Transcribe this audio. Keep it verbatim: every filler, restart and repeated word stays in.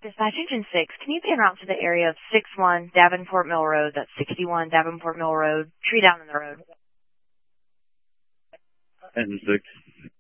Dispatch Engine six, can you pan route to the area of six one Davenport Mill Road? That's sixty-one Davenport Mill Road. Tree down in the road. Engine six.